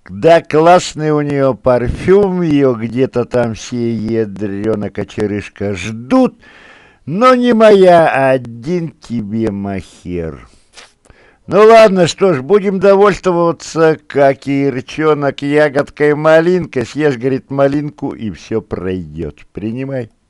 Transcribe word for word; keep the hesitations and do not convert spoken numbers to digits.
Да, классный у нее парфюм, ее где-то там все ядрёна-кочерышка ждут, но не моя, а один тебе махер. Ну ладно, что ж, будем довольствоваться, как и рчонок ягодкой малинка. Съешь, говорит, малинку, и все пройдет. Принимай.